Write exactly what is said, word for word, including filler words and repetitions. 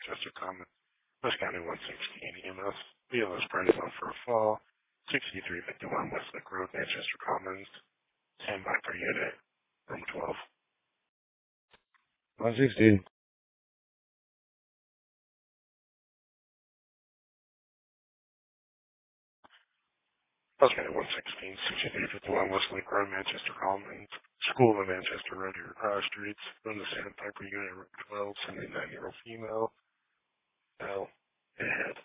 Manchester Commons, West County one sixteen E M S. B L S Price on for a fall, sixty-three fifty-one Westlake Road, Manchester Commons. Stand by for unit, room twelve. one sixteen. Okay, one sixteen, sixty-three fifty-one Westlake Road, Manchester Commons. School in Manchester Road, here across streets. From the Sandpiper Unit, room twelve, seventy-nine-year-old female. L. Ahead.